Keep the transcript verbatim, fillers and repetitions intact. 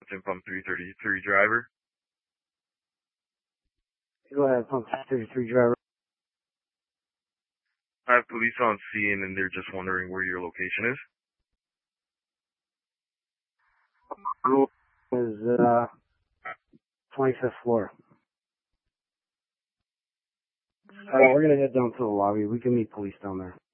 Tim Pump three thirty-three driver. Go ahead, Pump three thirty-three driver. I have police on scene and they're just wondering where your location is. Is uh twenty-fifth floor. Uh, we're gonna head down to the lobby. We can meet police down there.